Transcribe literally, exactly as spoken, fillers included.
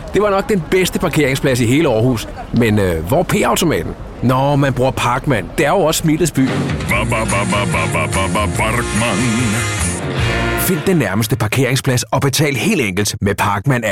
Det var nok den bedste parkeringsplads i hele Aarhus. Men øh, hvor er P-automaten? Nå, man bruger Parkman. Det er jo også Smilets by. Find den nærmeste parkeringsplads og betal helt enkelt med Parkman.